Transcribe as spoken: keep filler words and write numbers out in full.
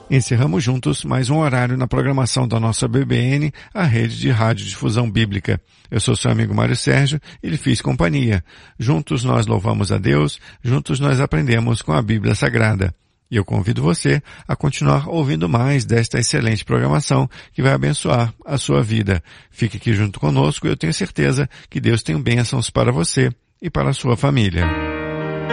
Encerramos juntos mais um horário na programação da nossa B B N, a rede de radiodifusão bíblica. Eu sou seu amigo Mário Sérgio e lhe fiz companhia. Juntos nós louvamos a Deus, juntos nós aprendemos com a Bíblia Sagrada. E eu convido você a continuar ouvindo mais desta excelente programação que vai abençoar a sua vida. Fique aqui junto conosco e eu tenho certeza que Deus tem bênçãos para você e para a sua família.